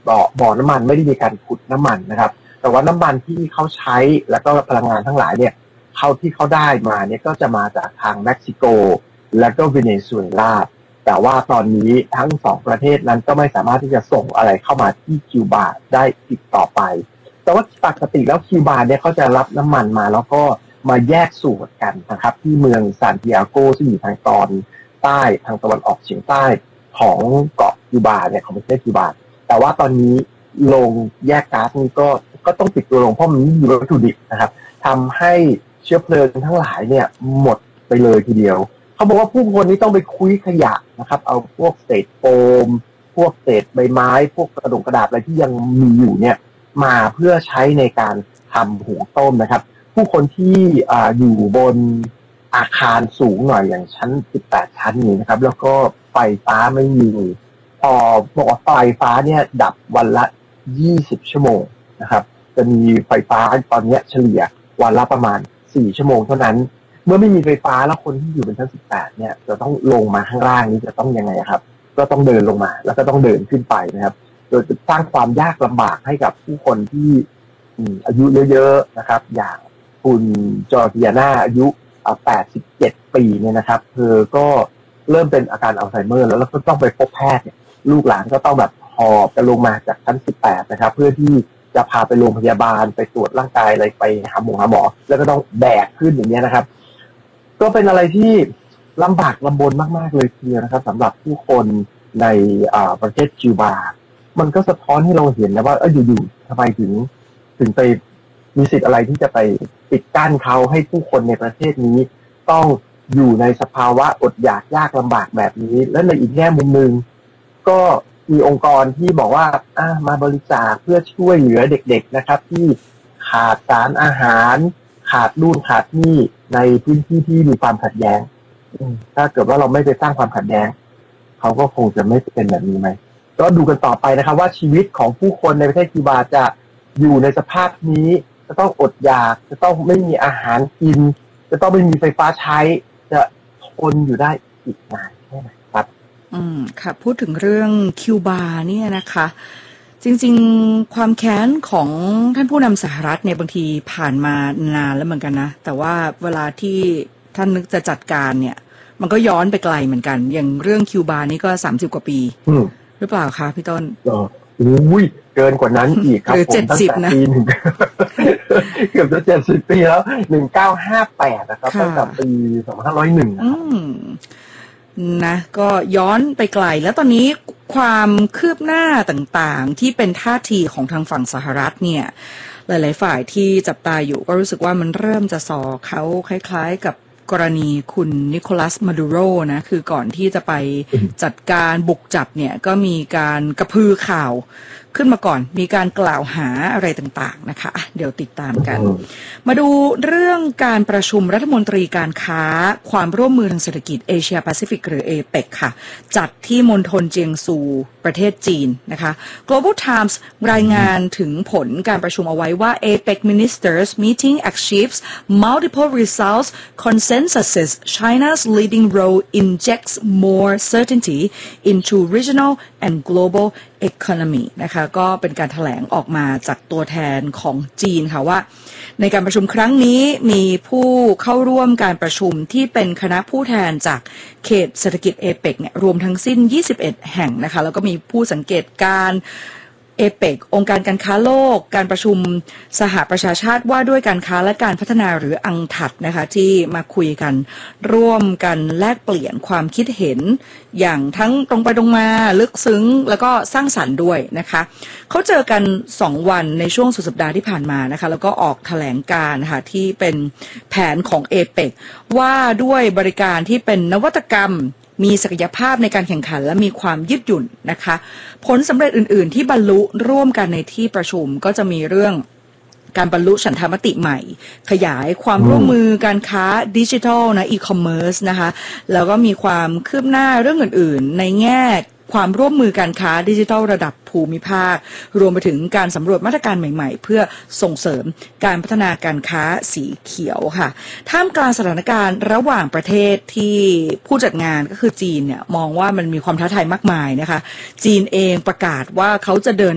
บ่อน้ำมันไม่ได้มีการขุดน้ำมันนะครับแต่ว่าน้ำมันที่เขาใช้แล้วก็พลังงานทั้งหลายเนี่ยเขาได้มาเนี่ยก็จะมาจากทางเม็กซิโกและก็เวเนซุเอลาแต่ว่าตอนนี้ทั้งสองประเทศนั้นก็ไม่สามารถที่จะส่งอะไรเข้ามาที่คิวบาได้อีกต่อไปแต่ว่าปกติแล้วคิวบาเนี่ยเขาจะรับน้ำมันมาแล้วก็มาแยกสูตรกันนะครับที่เมืองซานติอาโกซึ่งอยู่ทางตอนใต้ทางตะวันออกเฉียงใต้ของเกาะคิวบาเนี่ยของประเทศคิวบาแต่ว่าตอนนี้โรงแยกก๊าซนี้ก็ต้องปิดตัวลงเพราะมันไม่มีวัตถุดิบนะครับทำให้เชื้อเพลิงทั้งหลายเนี่ยหมดไปเลยทีเดียวเขาบอกว่าผู้คนนี้ต้องไปคุยขยะนะครับเอาพวกเศษโฟมพวกเศษใบไม้พวกกระดาษอะไรที่ยังมีอยู่เนี่ยมาเพื่อใช้ในการทำหุงต้มนะครับผู้คนที่อยู่บนอาคารสูงหน่อยอย่างชั้น18ชั้นนี้นะครับแล้วก็ไฟฟ้าไม่มีบอกว่าไฟฟ้าเนี่ยดับวันละ20ชั่วโมงนะครับจะมีไฟฟ้าตอนนี้เฉลี่ยวันละประมาณ4ชั่วโมงเท่านั้นเมื่อไม่มีไฟฟ้าแล้วคนที่อยู่บนชั้น18เนี่ยจะต้องลงมาข้างล่างนี้จะต้องยังไงครับก็ต้องเดินลงมาแล้วก็ต้องเดินขึ้นไปนะครับโดยสร้างความยากลำบากให้กับผู้คนที่อายุเยอะๆนะครับอย่างคุณจอร์เจียนาอายุ87ปีเนี่ยนะครับเธอก็เริ่มเป็นอาการอัลไซเมอร์แล้วก็ต้องไปพบแพทย์เนี่ยลูกหลานก็ต้องแบบหอบกันลงมาจากชั้น18นะครับเพื่อที่จะพาไปโรงพยาบาลไปตรวจร่างกายอะไรไปหาหมอแล้วก็ต้องแบกขึ้นอย่างเงี้ยนะครับก็เป็นอะไรที่ลำบากลำบนมากๆเลยทีเดียวนะครับสำหรับผู้คนในประเทศคิวบามันก็สะท้อนให้เราเห็นนะว่าอยู่ๆทำไมถึงไปมีสิทธิ์อะไรที่จะไปปิดกั้นเขาให้ผู้คนในประเทศนี้ต้องอยู่ในสภาวะอดอยากยากลำบากแบบนี้และในอีกแง่มุมนึงก็มีองค์กรที่บอกว่ามาบริจาคเพื่อช่วยเหลือเด็กๆนะครับที่ขาดสารอาหารขาดนู่นขาดนี่ในพื้นที่ที่มีความขัดแย้งถ้าเกิดว่าเราไม่ไปสร้างความขัดแย้งเขาก็คงจะไม่เป็นแบบนี้ไหมก็ดูกันต่อไปนะครับว่าชีวิตของผู้คนในประเทศคิวบาจะอยู่ในสภาพนี้จะต้องอดอยากจะต้องไม่มีอาหารกินจะต้องไม่มีไฟฟ้าใช้จะทนอยู่ได้อีกนานแค่ไหนครับค่ะพูดถึงเรื่องคิวบาเนี่ยนะคะจริงๆความแค้นของท่านผู้นำสหรัฐเนี่ยบางทีผ่านมานานแล้วเหมือนกันนะแต่ว่าเวลาที่ท่านนึกจะจัดการเนี่ยมันก็ย้อนไปไกลเหมือนกันอย่างเรื่องคิวบานี่ก็30กว่าปีหรือเปล่าคะพี่ต้นอุ้ยเกินกว่านั้นอีกครับผมตั้งแต่ปีเกือบจะ70ปีแล้ว1958นะครับตั้งแต่ปี2501 นะก็ย้อนไปไกลแล้วตอนนี้ความคืบหน้าต่างๆที่เป็นท่าทีของทางฝั่งสหรัฐเนี่ยหลายๆฝ่ายที่จับตาอยู่ก็รู้สึกว่ามันเริ่มจะส่อเขาคล้ายๆกับกรณีคุณนิโคลัสมาดูโรนะคือก่อนที่จะไปจัดการบุกจับเนี่ยก็มีการกระพือข่าวขึ้นมาก่อนมีการกล่าวหาอะไรต่างๆนะคะเดี๋ยวติดตามกันมาดูเรื่องการประชุมรัฐมนตรีการค้าความร่วมมือทางเศรษฐกิจเอเชียแปซิฟิกหรือ APEC ค่ะจัดที่มณฑลเจียงซูประเทศจีนนะคะ Global Times รายงานถึงผลการประชุมเอาไว้ว่า APEC Ministers Meeting achieves multiple results consensus China's leading role injects more certainty into regional and global economy นะคะก็เป็นการแถลงออกมาจากตัวแทนของจีนค่ะว่าในการประชุมครั้งนี้มีผู้เข้าร่วมการประชุมที่เป็นคณะผู้แทนจากเขตเศรษฐกิจเอเปกเนี่ยรวมทั้งสิ้น21แห่งนะคะแล้วก็มีผู้สังเกตการเอเปกองค์การการค้าโลกการประชุมสหประชาชาติว่าด้วยการค้าและการพัฒนาหรืออังถัดนะคะที่มาคุยกันร่วมกันแลกเปลี่ยนความคิดเห็นอย่างทั้งตรงไปตรงมาลึกซึ้งแล้วก็สร้างสรรค์ด้วยนะคะเขาเจอกัน2วันในช่วงสุดสัปดาห์ที่ผ่านมานะคะแล้วก็ออกแถลงการณ์ค่ะที่เป็นแผนของเอเปกว่าด้วยบริการที่เป็นนวัตกรรมมีศักยภาพในการแข่งขันและมีความยืดหยุ่นนะคะผลสำเร็จอื่นๆที่บรรลุร่วมกันในที่ประชุมก็จะมีเรื่องการบรรลุฉันทามติใหม่ขยายความร่วมมือการค้าดิจิทัลนะอีคอมเมิร์ซนะคะแล้วก็มีความคืบหน้าเรื่องอื่นๆในแง่ความร่วมมือการค้าดิจิทัลระดับภูมิภาครวมไปถึงการสำรวจมาตรการใหม่ๆเพื่อส่งเสริมการพัฒนาการค้าสีเขียวค่ะท่ามกลางสถานการณ์ระหว่างประเทศที่ผู้จัดงานก็คือจีนเนี่ยมองว่ามันมีความท้าทายมากมายนะคะจีนเองประกาศว่าเขาจะเดิน